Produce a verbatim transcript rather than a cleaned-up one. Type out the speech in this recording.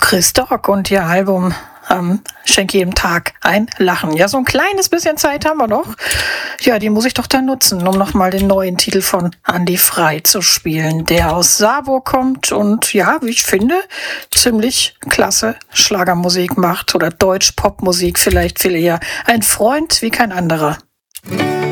Christa Rock und ihr Album ähm, Schenk jedem Tag ein Lachen. Ja, so ein kleines bisschen Zeit haben wir noch. Ja, die muss ich doch dann nutzen, um nochmal den neuen Titel von Andy Frey zu spielen, der aus Saarburg kommt und ja, wie ich finde, ziemlich klasse Schlagermusik macht oder Deutsch-Popmusik vielleicht viel eher. Ein Freund wie kein anderer.